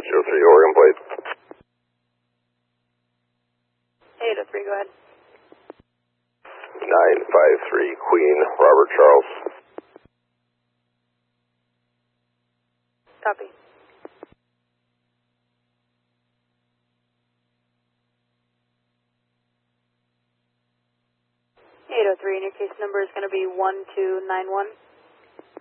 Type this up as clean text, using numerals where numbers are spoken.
Dispatch 03 Oregon plate. 803, go ahead. 953 Queen, Robert Charles. Copy. 803, and your case number is going to be 1291.